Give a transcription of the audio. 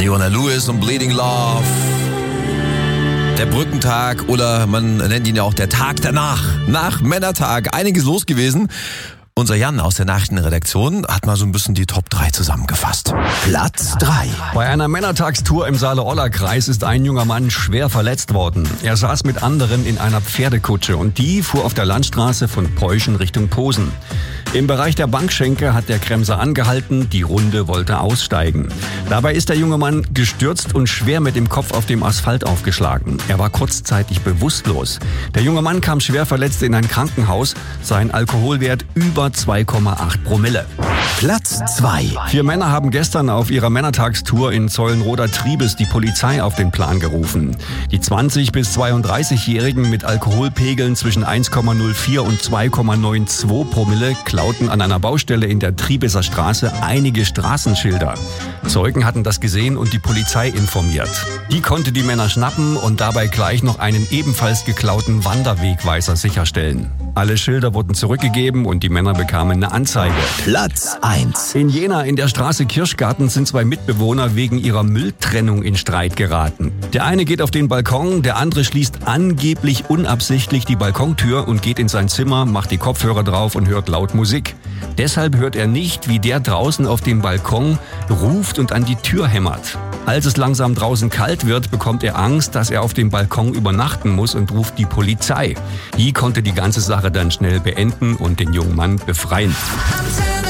Leona Lewis und Bleeding Love. Der Brückentag oder man nennt ihn ja auch der Tag danach. Nach Männertag. Einiges los gewesen. Unser Jan aus der Nachrichtenredaktion hat mal so ein bisschen die Top 3 zusammengefasst. Platz 3. Bei einer Männertagstour im Saale-Orla-Kreis ist ein junger Mann schwer verletzt worden. Er saß mit anderen in einer Pferdekutsche und die fuhr auf der Landstraße von Peuschen Richtung Posen. Im Bereich der Bankschenke hat der Kremser angehalten, die Runde wollte aussteigen. Dabei ist der junge Mann gestürzt und schwer mit dem Kopf auf dem Asphalt aufgeschlagen. Er war kurzzeitig bewusstlos. Der junge Mann kam schwer verletzt in ein Krankenhaus, sein Alkoholwert über 2,8 Promille. Platz 2. 4 Männer haben gestern auf ihrer Männertagstour in Zeulenroda-Triebes die Polizei auf den Plan gerufen. Die 20- bis 32-Jährigen mit Alkoholpegeln zwischen 1,04 und 2,92 Promille klauten an einer Baustelle in der Triebeser Straße einige Straßenschilder. Zeugen hatten das gesehen und die Polizei informiert. Die konnte die Männer schnappen und dabei gleich noch einen ebenfalls geklauten Wanderwegweiser sicherstellen. Alle Schilder wurden zurückgegeben und die Männer bekamen eine Anzeige. Platz 1. In Jena in der Straße Kirschgarten sind 2 Mitbewohner wegen ihrer Mülltrennung in Streit geraten. Der eine geht auf den Balkon, der andere schließt angeblich unabsichtlich die Balkontür und geht in sein Zimmer, macht die Kopfhörer drauf und hört laut Musik. Deshalb hört er nicht, wie der draußen auf dem Balkon ruft und an die Tür hämmert. Als es langsam draußen kalt wird, bekommt er Angst, dass er auf dem Balkon übernachten muss und ruft die Polizei. Die konnte die ganze Sache dann schnell beenden und den jungen Mann befreien.